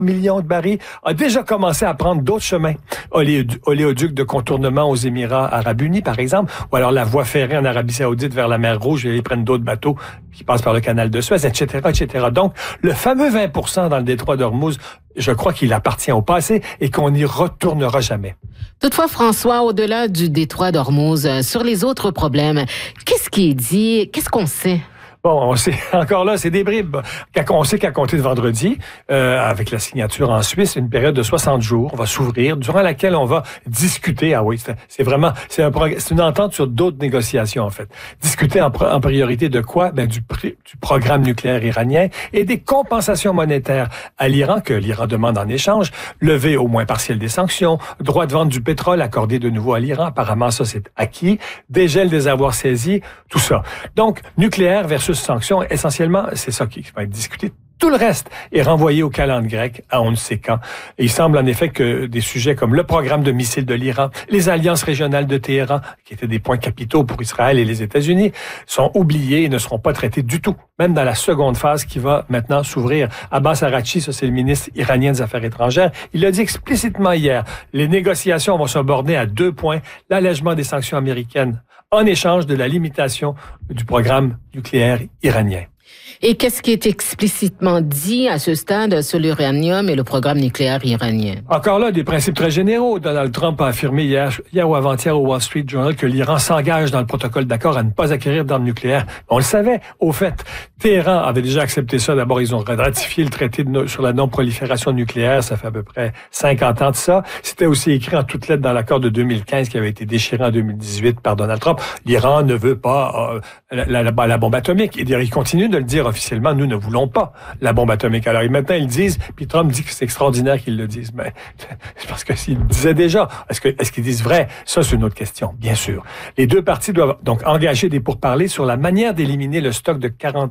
millions de barils, a déjà commencé à prendre d'autres chemins. Oléoduc de contournement aux Émirats arabes unis, par exemple, ou alors la voie ferrée en Arabie saoudite vers la mer Rouge, et ils prennent d'autres bateaux qui passent par le canal de Suez, etc., etc. Donc, le fameux 20% dans le détroit d'Ormuz, je crois qu'il appartient au passé et qu'on n'y retournera jamais. Toutefois, François, au-delà du détroit d'Ormuz, sur les autres problèmes, qu'est-ce qui est dit? Qu'est-ce qu'on sait? Bon, on sait, encore là, c'est des bribes. On sait qu'à compter de vendredi, avec la signature en Suisse, une période de 60 jours va s'ouvrir, durant laquelle on va discuter. Ah oui, c'est une entente sur d'autres négociations, en fait. Discuter en priorité de quoi? Du programme nucléaire iranien et des compensations monétaires à l'Iran, que l'Iran demande en échange, lever au moins partiel des sanctions, droit de vente du pétrole accordé de nouveau à l'Iran, apparemment ça c'est acquis, dégel des avoirs saisis, tout ça. Donc, nucléaire versus sanctions, essentiellement, c'est ça qui va être discuté. Tout le reste est renvoyé au calendrier grec à on ne sait quand. Et il semble en effet que des sujets comme le programme de missiles de l'Iran, les alliances régionales de Téhéran, qui étaient des points capitaux pour Israël et les États-Unis, sont oubliés et ne seront pas traités du tout, même dans la seconde phase qui va maintenant s'ouvrir. Abbas Araghchi, ça c'est le ministre iranien des Affaires étrangères, il l'a dit explicitement hier. Les négociations vont se borner à 2 points. L'allègement des sanctions américaines en échange de la limitation du programme nucléaire iranien. Et qu'est-ce qui est explicitement dit à ce stade sur l'uranium et le programme nucléaire iranien? Encore là, des principes très généraux. Donald Trump a affirmé hier ou avant-hier au Wall Street Journal que l'Iran s'engage dans le protocole d'accord à ne pas acquérir d'armes nucléaires. On le savait. Au fait, Téhéran avait déjà accepté ça. D'abord, ils ont ratifié le traité sur la non-prolifération nucléaire. Ça fait à peu près 50 ans de ça. C'était aussi écrit en toutes lettres dans l'accord de 2015 qui avait été déchiré en 2018 par Donald Trump. L'Iran ne veut pas la bombe atomique. Et ils continuent de le dire officiellement, nous ne voulons pas la bombe atomique. Alors maintenant, ils le disent, puis Trump dit que c'est extraordinaire qu'ils le disent. Mais c'est parce que s'ils le disaient déjà, est-ce qu'ils disent vrai? Ça, c'est une autre question, bien sûr. Les deux parties doivent donc engager des pourparlers sur la manière d'éliminer le stock de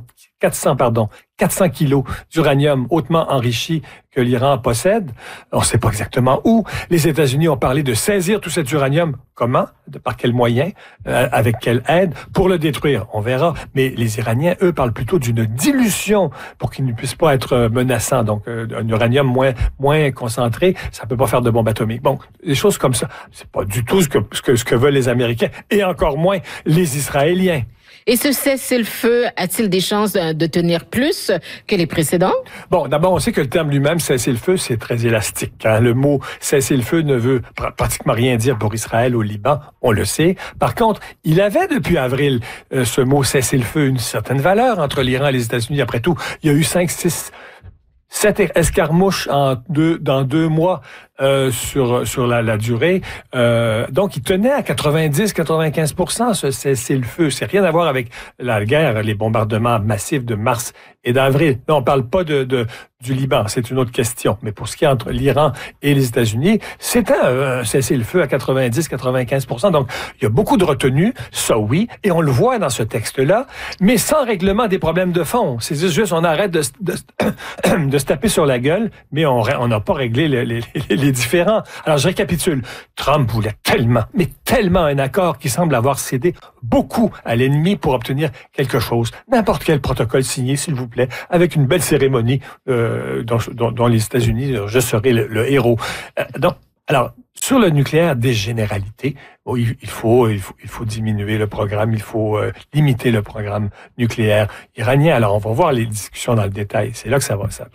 400 kilos d'uranium hautement enrichi que l'Iran possède. On ne sait pas exactement où. Les États-Unis ont parlé de saisir tout cet uranium. Comment? Par quels moyens? Avec quelle aide? Pour le détruire, on verra. Mais les Iraniens, eux, parlent plutôt d'une dilution pour qu'il ne puisse pas être menaçant. Donc, un uranium moins concentré, ça peut pas faire de bombe atomique. Bon, des choses comme ça. C'est pas du tout ce que veulent les Américains et encore moins les Israéliens. Et ce cessez-le-feu a-t-il des chances de tenir plus que les précédents? Bon, d'abord, on sait que le terme lui-même, cessez-le-feu, c'est très élastique. Hein? Le mot cessez-le-feu ne veut pratiquement rien dire pour Israël au Liban, on le sait. Par contre, il avait depuis avril ce mot cessez-le-feu une certaine valeur entre l'Iran et les États-Unis. Après tout, il y a eu 7 escarmouches dans 2 mois sur la durée. Donc, il tenait à 90-95% ce cessez-le-feu. C'est rien à voir avec la guerre, les bombardements massifs de mars et d'avril. Non, on parle pas du Liban, c'est une autre question. Mais pour ce qui est entre l'Iran et les États-Unis, c'était un cessez-le-feu à 90-95%. Donc, il y a beaucoup de retenue, ça oui, et on le voit dans ce texte-là, mais sans règlement des problèmes de fond. C'est juste, on arrête de se taper sur la gueule, mais on n'a pas réglé les différends. Alors, je récapitule. Trump voulait tellement un accord qui semble avoir cédé beaucoup à l'ennemi pour obtenir quelque chose. N'importe quel protocole signé, s'il vous plaît, avec une belle cérémonie dont les États-Unis, je serai le héros. Alors, sur le nucléaire, des généralités. Bon, il faut diminuer le programme, il faut limiter le programme nucléaire iranien. Alors, on va voir les discussions dans le détail. C'est là que ça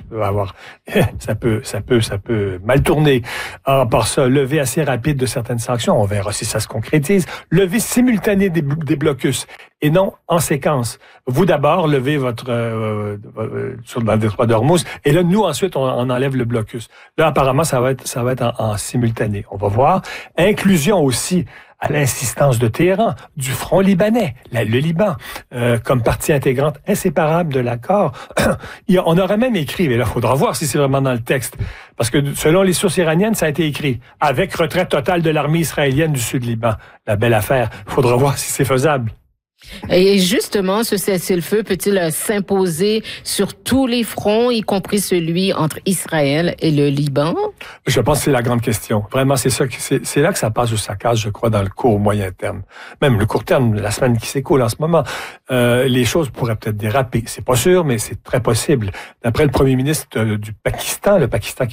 peut mal tourner. À part ça, levée assez rapide de certaines sanctions. On verra si ça se concrétise. Levée simultanée des blocus et non en séquence. Vous d'abord levez dans le détroit d'Ormuz et là, nous ensuite, on enlève le blocus. Là, apparemment, ça va être en simultané. On va voir. Inclusion aussi à l'insistance de Téhéran, du front libanais, le Liban, comme partie intégrante inséparable de l'accord. On aurait même écrit, mais là, il faudra voir si c'est vraiment dans le texte, parce que selon les sources iraniennes, ça a été écrit, avec retraite totale de l'armée israélienne du Sud-Liban. La belle affaire. Il faudra voir si c'est faisable. Et justement, ce cessez-le-feu peut-il s'imposer sur tous les fronts, y compris celui entre Israël et le Liban? Je pense que c'est la grande question. Vraiment, c'est là que ça passe ou ça casse, je crois, dans le court moyen terme. Même le court terme, la semaine qui s'écoule en ce moment, les choses pourraient peut-être déraper. C'est pas sûr, mais c'est très possible. D'après le premier ministre du Pakistan, le Pakistan qui